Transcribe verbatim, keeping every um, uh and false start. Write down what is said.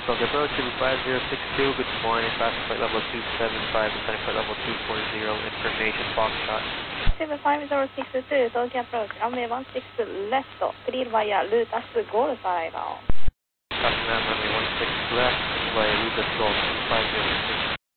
Tokyo Approach, five zero six two, good morning, fast flight level two seven five, descending flight level two four zero, information Foxtrot. seven five zero six two, Tokyo Approach, runway one six left, clear via Lutas Golf Island. Copy ma'am, runway one six left, via Lutas Golf, five zero six two.